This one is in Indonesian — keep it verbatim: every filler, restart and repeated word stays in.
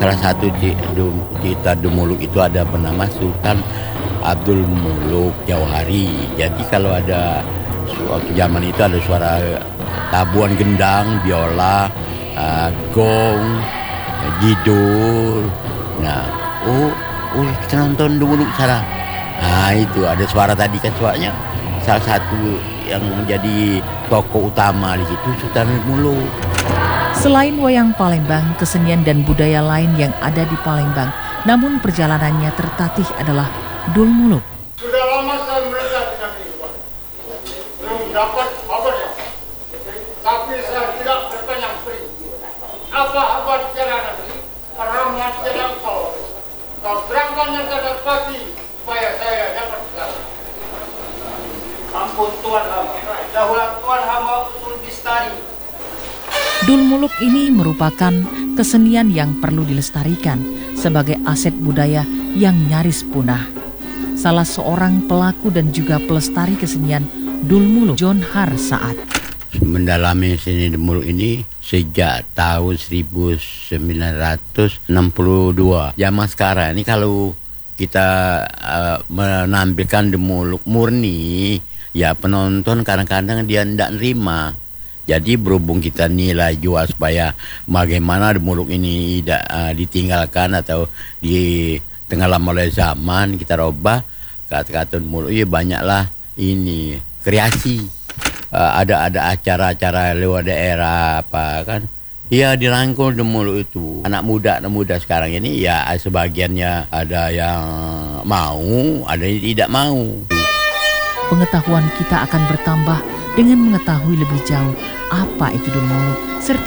salah satu ci- du- cerita Dumuluk itu ada bernama Sultan Abdul Muluk Jauhari. Jadi kalau ada su- waktu zaman itu ada suara tabuhan gendang, biola, uh, gong, jidul. Nah, oh, oh kita nonton Dumuluk sana. Nah itu ada suara tadi kan suaranya salah satu yang menjadi tokoh utama di situ Sultan Muluk. Selain wayang Palembang, kesenian dan budaya lain yang ada di Palembang, namun perjalanannya tertatih adalah Dul Muluk. Sudah lama saya melihat dengan ini, Pak. Belum dapat kabarnya. Tapi saya tidak bertanya free. Apa kabar jalan negeri? Rahmat jalan kau. Kau terangkan yang kada pagi supaya saya dapat sekarang. Ampun Tuhan hamba. Dahulu Tuhan hamba usul bistari. Dul Muluk ini merupakan kesenian yang perlu dilestarikan sebagai aset budaya yang nyaris punah. Salah seorang pelaku dan juga pelestari kesenian Dul Muluk, John Har Saat. Mendalami seni Dumuluk ini sejak tahun seribu sembilan ratus enam puluh dua. Zaman sekarang ini kalau kita uh, menampilkan Dumuluk murni, ya penonton kadang-kadang dia tidak nerima. Jadi berhubung kita nilai jual supaya bagaimana Dumuluk ini tidak uh, ditinggalkan atau ditenggelam oleh zaman, kita robah kata-kata Dumuluk. Ya banyaklah ini kreasi. Uh, ada ada acara-acara luar daerah apa kan? Ya dirangkul Dumuluk itu. Anak muda anak muda sekarang ini ya sebagiannya ada yang mau, ada yang tidak mau. Pengetahuan kita akan bertambah dengan mengetahui lebih jauh apa itu Dul Muluk serta